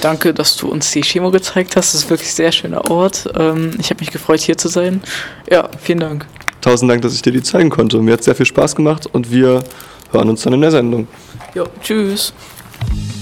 danke, dass du uns die Chemo gezeigt hast. Das ist wirklich ein sehr schöner Ort. Ich habe mich gefreut, hier zu sein. Ja, vielen Dank. 1000 Dank, dass ich dir die zeigen konnte. Mir hat sehr viel Spaß gemacht und wir hören uns dann in der Sendung. Jo, tschüss.